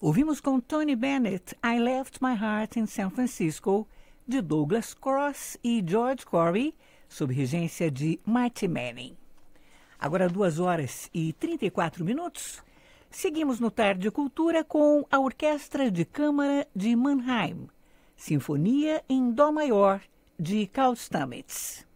Ouvimos com Tony Bennett, I Left My Heart in San Francisco, de Douglas Cross e George Corey, sob regência de Marty Manning. Agora 2h34. Seguimos no Tarde Cultura com a Orquestra de Câmara de Mannheim, Sinfonia em Dó Maior, de Carl Stamitz.